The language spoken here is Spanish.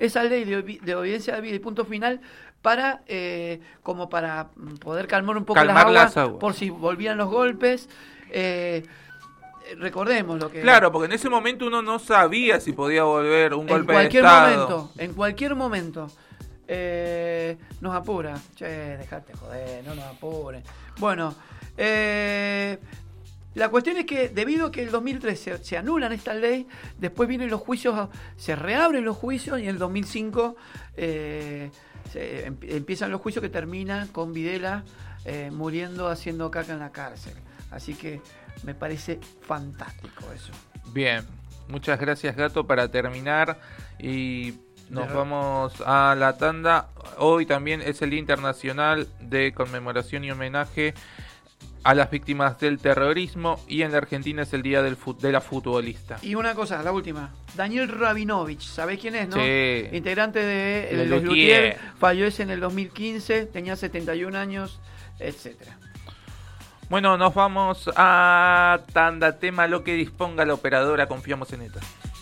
esa ley de obediencia debida y punto final para como para poder calmar un poco las aguas por si volvían los golpes. Recordemos lo que... Claro, porque en ese momento uno no sabía si podía volver un golpe de Estado. En cualquier momento. Nos apura. Che, dejate joder, no nos apuren. Bueno, la cuestión es que debido a que el 2003 se anulan esta ley, después vienen los juicios, se reabren los juicios y en el 2005 empiezan los juicios que terminan con Videla muriendo haciendo caca en la cárcel. Así que me parece fantástico eso. Bien, muchas gracias, Gato. Para terminar y nos vamos a la tanda. Hoy también es el Día Internacional de Conmemoración y Homenaje a las víctimas del terrorismo y en la Argentina es el Día de la Futbolista. Y una cosa, la última. Daniel Rabinovich, ¿sabés quién es, no? Sí. Integrante de Los Luthier, fallece en el 2015, tenía 71 años, etcétera. Bueno, nos vamos a tanda, tema lo que disponga la operadora, confiamos en ella.